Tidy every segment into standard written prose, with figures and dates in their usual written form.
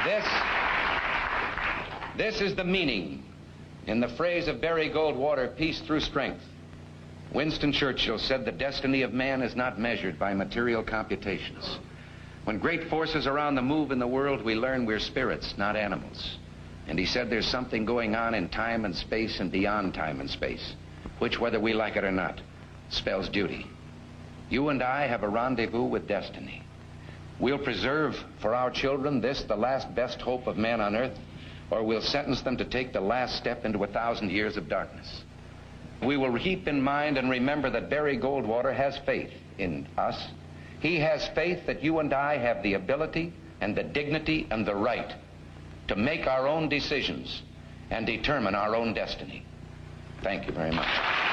This is the meaning, in the phrase of Barry Goldwater, peace through strength. Winston Churchill said the destiny of man is not measured by material computations. When great forces are on the move in the world, we learn we're spirits, not animals. And he said there's something going on in time and space and beyond time and space, which, whether we like it or not, spells duty. You and I have a rendezvous with destiny. We'll preserve for our children this, the last best hope of man on earth, or we'll sentence them to take the last step into 1,000 years of darkness. We will keep in mind and remember that Barry Goldwater has faith in us. He has faith that you and I have the ability and the dignity and the right to make our own decisions and determine our own destiny. Thank you very much.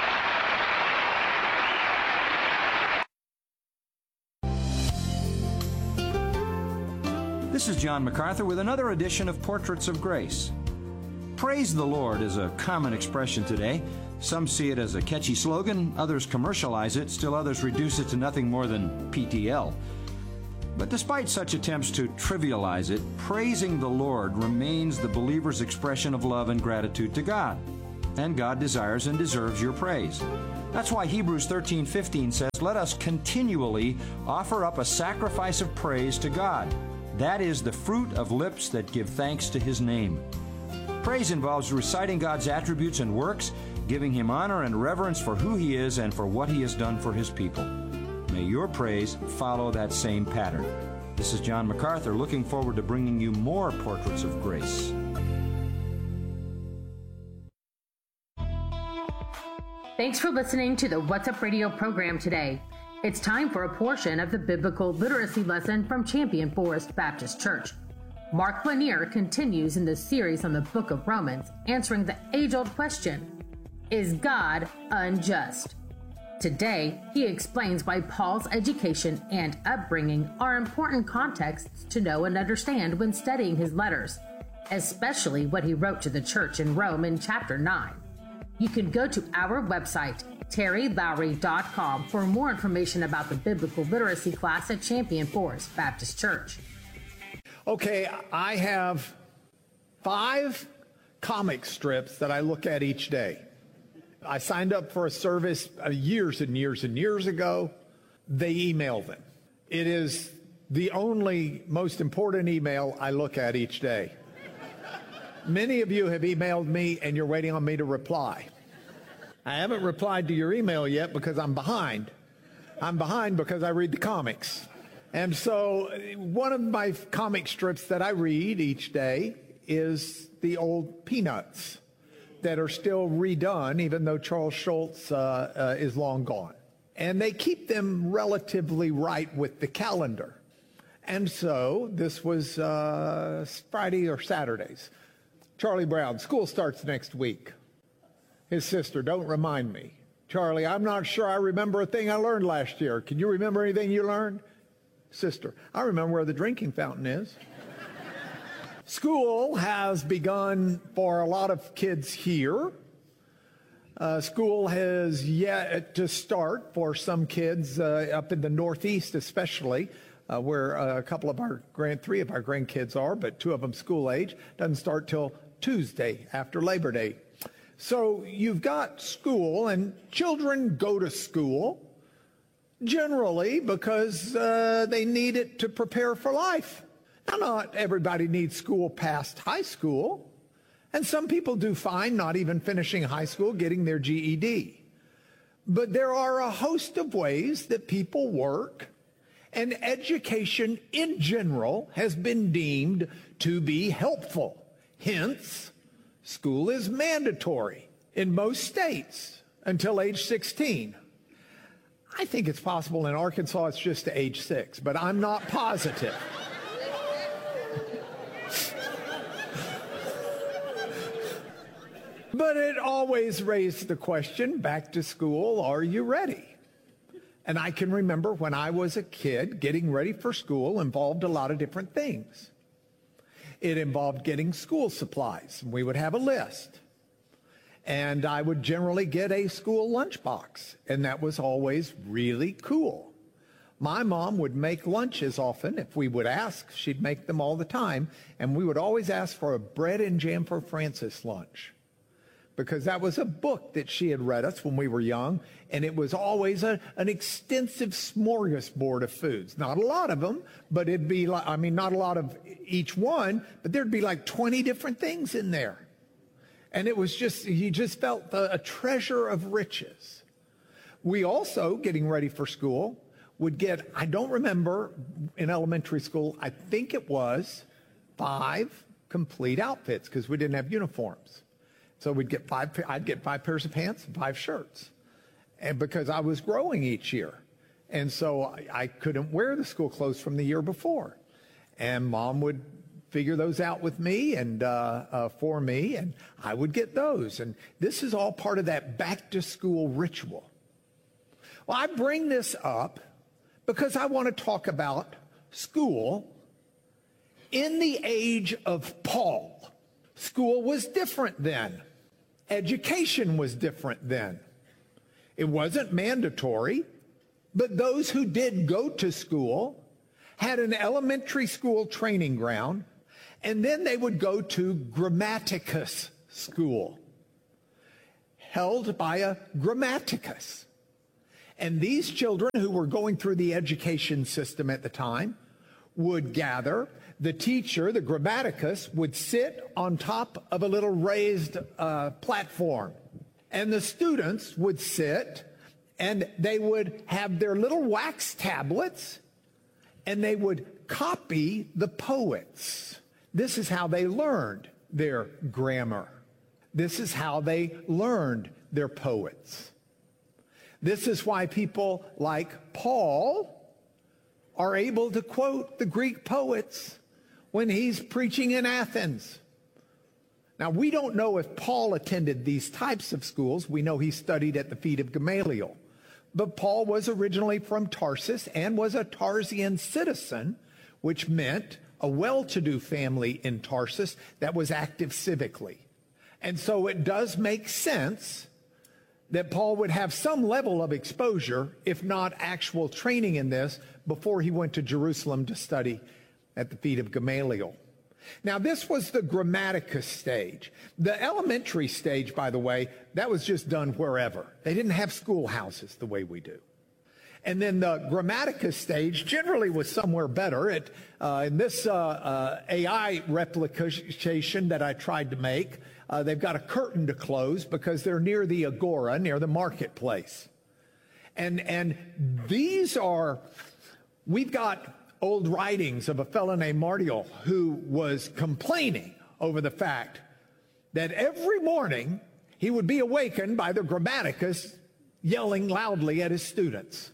This is John MacArthur with another edition of Portraits of Grace. Praise the Lord is a common expression today. Some see it as a catchy slogan, others commercialize it, still others reduce it to nothing more than PTL. But despite such attempts to trivialize it, praising the Lord remains the believer's expression of love and gratitude to God. And God desires and deserves your praise. That's why Hebrews 13:15 says, "Let us continually offer up a sacrifice of praise to God. That is the fruit of lips that give thanks to His name." Praise involves reciting God's attributes and works, giving Him honor and reverence for who He is and for what He has done for His people. May your praise follow that same pattern. This is John MacArthur, looking forward to bringing you more Portraits of Grace. Thanks for listening to the What's Up Radio program today. It's time for a portion of the biblical literacy lesson from Champion Forest Baptist Church. Mark Lanier continues in the series on the book of Romans, answering the age-old question, is God unjust? Today, he explains why Paul's education and upbringing are important contexts to know and understand when studying his letters, especially what he wrote to the church in Rome in chapter 9. You can go to our website, terrylowry.com, for more information about the biblical literacy class at Champion Forest Baptist Church. Okay, I have 5 comic strips that I look at each day. I signed up for a service years and years and years ago. They email them. It is the only most important email I look at each day. Many of you have emailed me and you're waiting on me to reply. I haven't replied to your email yet because I'm behind. I'm behind because I read the comics. And so one of my comic strips that I read each day is the old Peanuts that are still redone, even though Charles Schulz is long gone. And they keep them relatively right with the calendar. And so this was Friday or Saturdays. Charlie Brown, school starts next week. His sister, don't remind me. Charlie, I'm not sure I remember a thing I learned last year. Can you remember anything you learned? Sister, I remember where the drinking fountain is. School has begun for a lot of kids here. School has yet to start for some kids up in the Northeast especially, where three of our grandkids are, but 2 of them school age. Doesn't start till Tuesday after Labor Day. So you've got school, and children go to school generally because they need it to prepare for life. Now, not everybody needs school past high school, and some people do fine not even finishing high school, getting their GED. But there are a host of ways that people work, and education in general has been deemed to be helpful. Hence, school is mandatory in most states until age 16. I think it's possible in Arkansas it's just to age 6, but I'm not positive. But it always raised the question, back to school, are you ready? And I can remember when I was a kid, getting ready for school involved a lot of different things. It involved getting school supplies. We would have a list. And I would generally get a school lunchbox, and that was always really cool. My mom would make lunches often. If we would ask, she'd make them all the time. And we would always ask for a bread and jam for Francis lunch, because that was a book that she had read us when we were young. And it was always an extensive smorgasbord of foods. Not a lot of them, but it'd be like, I mean, not a lot of each one, but there'd be like 20 different things in there. And it was just, you just felt a treasure of riches. We also, getting ready for school, would get, I don't remember, in elementary school, I think it was 5 complete outfits, because we didn't have uniforms. So I'd get 5 pairs of pants and 5 shirts. And because I was growing each year. And so I couldn't wear the school clothes from the year before. And Mom would figure those out with me and for me, and I would get those. And this is all part of that back to school ritual. Well, I bring this up because I want to talk about school in the age of Paul. School was different then. Education was different then. It wasn't mandatory, but those who did go to school had an elementary school training ground, and then they would go to grammaticus school, held by a grammaticus. And these children who were going through the education system at the time would gather. The teacher, the grammaticus, would sit on top of a little raised platform. And the students would sit, and they would have their little wax tablets, and they would copy the poets. This is how they learned their grammar. This is how they learned their poets. This is why people like Paul are able to quote the Greek poets when he's preaching in Athens. Now, we don't know if Paul attended these types of schools. We know he studied at the feet of Gamaliel. But Paul was originally from Tarsus and was a Tarsian citizen, which meant a well-to-do family in Tarsus that was active civically. And so it does make sense that Paul would have some level of exposure, if not actual training in this, before he went to Jerusalem to study at the feet of Gamaliel. Now, this was the grammaticus stage. The elementary stage, by the way, that was just done wherever. They didn't have schoolhouses the way we do. And then the grammaticus stage generally was somewhere better. In this AI replication that I tried to make, they've got a curtain to close because they're near the agora, near the marketplace. And these are, we've got old writings of a fellow named Martial who was complaining over the fact that every morning he would be awakened by the grammaticus yelling loudly at his students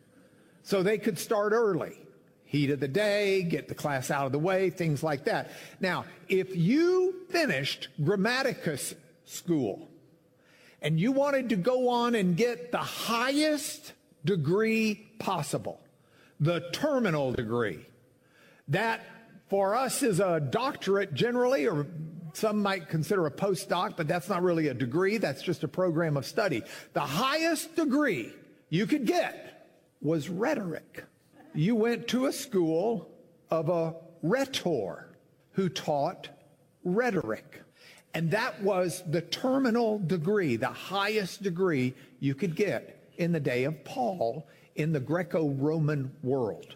so they could start early. Heat of the day, get the class out of the way, things like that. Now, if you finished grammaticus school and you wanted to go on and get the highest degree possible, the terminal degree, that for us is a doctorate generally, or some might consider a postdoc, but that's not really a degree, that's just a program of study. The highest degree you could get was rhetoric. You went to a school of a rhetor who taught rhetoric. And that was the terminal degree, the highest degree you could get in the day of Paul in the Greco-Roman world.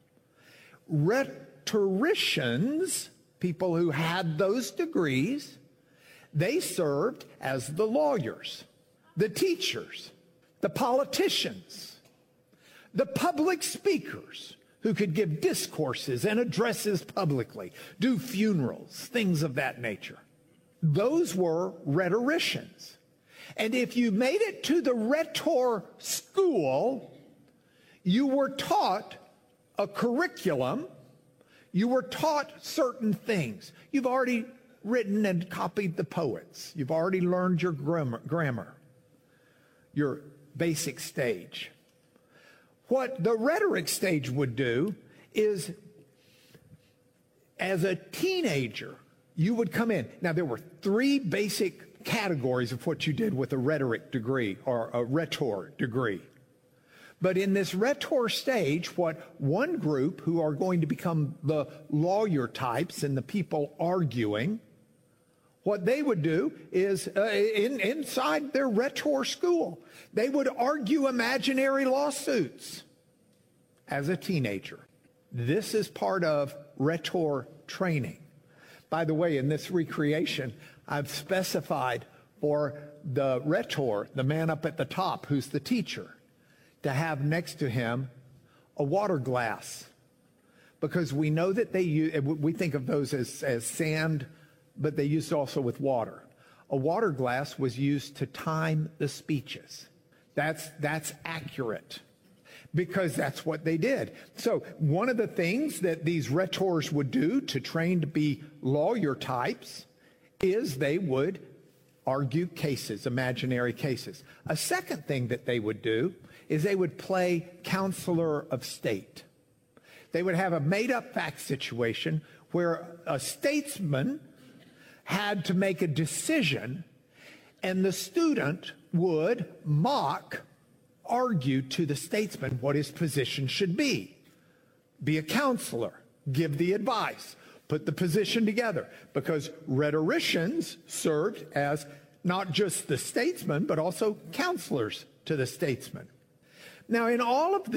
Rhetoricians, people who had those degrees, they served as the lawyers, the teachers, the politicians, the public speakers who could give discourses and addresses publicly, do funerals, things of that nature. Those were rhetoricians. And if you made it to the rhetor school, you were taught a curriculum. You were taught certain things. You've already written and copied the poets. You've already learned your grammar, your basic stage. What the rhetoric stage would do is, as a teenager, you would come in. Now, there were 3 basic categories of what you did with a rhetoric degree or a rhetor degree. But in this rhetor stage, what one group, who are going to become the lawyer types and the people arguing, what they would do is, inside their rhetor school, they would argue imaginary lawsuits as a teenager. This is part of rhetor training. By the way, in this recreation, I've specified for the rhetor, the man up at the top who's the teacher, to have next to him a water glass. Because we know that we think of those as sand, but they used also with water. A water glass was used to time the speeches. That's accurate, because that's what they did. So one of the things that these rhetors would do to train to be lawyer types is they would argue cases, imaginary cases. A second thing that they would do is they would play counselor of state. They would have a made-up fact situation where a statesman had to make a decision, and the student would argue to the statesman what his position should be a counselor, give the advice, put the position together, because rhetoricians served as not just the statesman, but also counselors to the statesman. Now, in all of